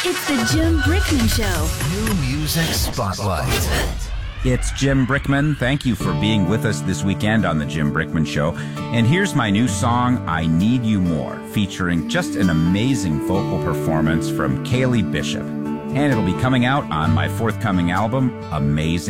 It's the Jim Brickman Show. New Music Spotlight. It's Jim Brickman. Thank you for being with us this weekend on the Jim Brickman Show. And here's my new song, I Need You More, featuring just an amazing vocal performance from Kaylee Bishop. And it'll be coming out on my forthcoming album, Amazing.